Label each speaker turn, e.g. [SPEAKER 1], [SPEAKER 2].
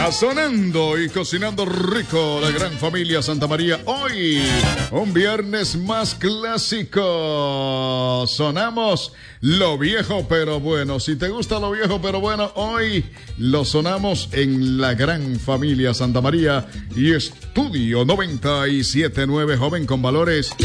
[SPEAKER 1] Sazonando y cocinando rico la gran familia Santa María. Hoy, un viernes más clásico. Sonamos lo viejo pero bueno. Si te gusta lo viejo pero bueno, hoy lo sonamos en la gran familia Santa María y Estudio 97.9, joven con valores.